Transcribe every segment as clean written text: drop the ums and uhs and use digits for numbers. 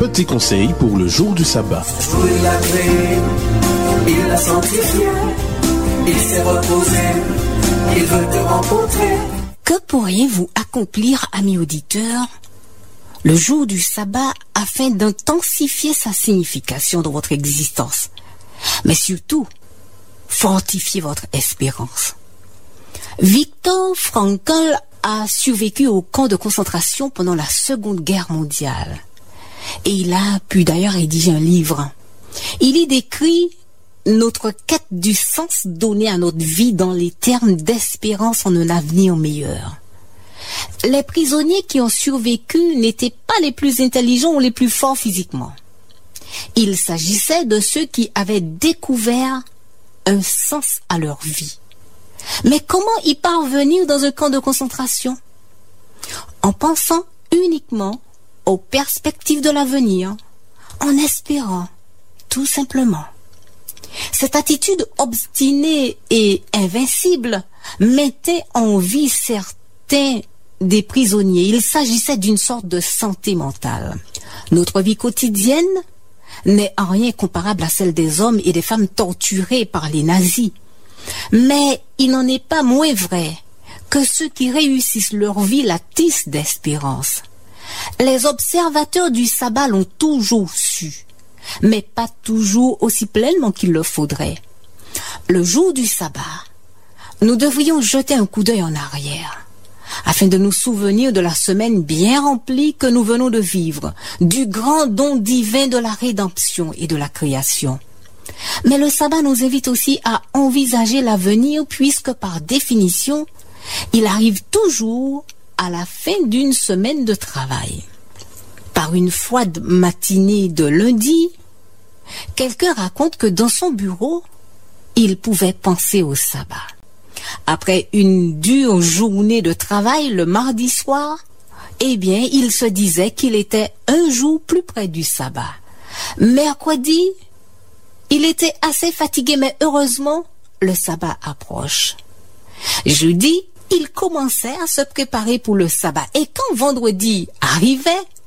Petit conseil pour le jour du sabbat. Il l'a créé, il l'a sanctifié, il s'est reposé, il veut te rencontrer. Que pourriez-vous accomplir, amis auditeurs, le jour du sabbat afin d'intensifier sa signification dans votre existence, mais surtout, fortifier votre espérance? Viktor Frankl a survécu au camp de concentration pendant la Seconde Guerre mondiale. Et il a pu d'ailleurs rédiger un livre. Il y décrit notre quête du sens donné à notre vie dans les termes d'espérance en un avenir meilleur. Les prisonniers qui ont survécu n'étaient pas les plus intelligents ou les plus forts physiquement. Il s'agissait de ceux qui avaient découvert un sens à leur vie. Mais comment y parvenir dans un camp de concentration? En pensant uniquement aux perspectives de l'avenir, en espérant, tout simplement. Cette attitude obstinée et invincible mettait en vie certains des prisonniers. Il s'agissait d'une sorte de santé mentale. Notre vie quotidienne n'est en rien comparable à celle des hommes et des femmes torturés par les nazis. Mais il n'en est pas moins vrai que ceux qui réussissent leur vie la tissent d'espérance. Les observateurs du sabbat l'ont toujours su, mais pas toujours aussi pleinement qu'il le faudrait. Le jour du sabbat, nous devrions jeter un coup d'œil en arrière, afin de nous souvenir de la semaine bien remplie que nous venons de vivre, du grand don divin de la rédemption et de la création. Mais le sabbat nous invite aussi à envisager l'avenir, puisque par définition, il arrive toujours à la fin d'une semaine de travail. Par une froide matinée de lundi, quelqu'un raconte que dans son bureau, il pouvait penser au sabbat. Après une dure journée de travail le mardi soir, eh bien, il se disait qu'il était un jour plus près du sabbat. Mercredi, il était assez fatigué, mais heureusement, le sabbat approche. Jeudi, il commençait à se préparer pour le sabbat. Et quand vendredi arrivait,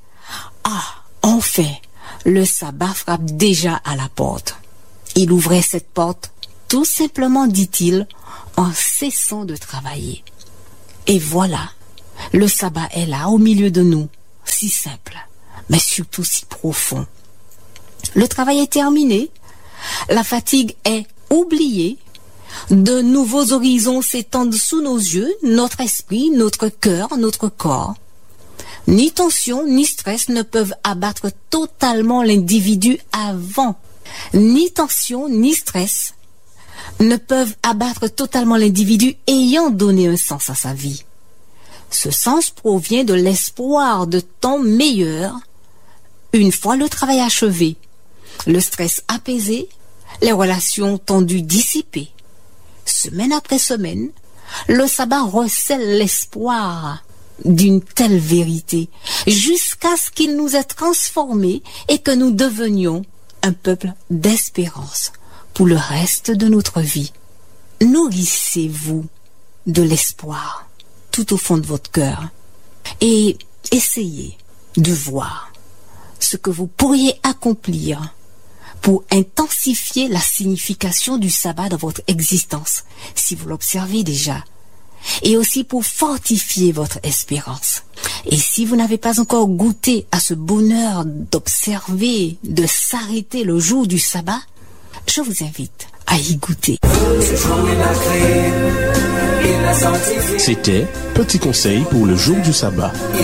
enfin, le sabbat frappe déjà à la porte. Il ouvrait cette porte, tout simplement, dit-il, en cessant de travailler. Et voilà, le sabbat est là, au milieu de nous, si simple, mais surtout si profond. Le travail est terminé, la fatigue est oubliée, de nouveaux horizons s'étendent sous nos yeux, notre esprit, notre cœur, notre corps. Ni tension, ni stress ne peuvent abattre totalement l'individu avant. Ni tension, ni stress ne peuvent abattre totalement l'individu ayant donné un sens à sa vie. Ce sens provient de l'espoir de temps meilleur, une fois le travail achevé, le stress apaisé, les relations tendues dissipées. Semaine après semaine, le sabbat recèle l'espoir d'une telle vérité, jusqu'à ce qu'il nous ait transformés et que nous devenions un peuple d'espérance pour le reste de notre vie. Nourrissez-vous de l'espoir tout au fond de votre cœur et essayez de voir ce que vous pourriez accomplir pour intensifier la signification du sabbat dans votre existence, si vous l'observez déjà, et aussi pour fortifier votre espérance. Et si vous n'avez pas encore goûté à ce bonheur d'observer, de s'arrêter le jour du sabbat, je vous invite à y goûter. C'était Petit conseil pour le jour du sabbat.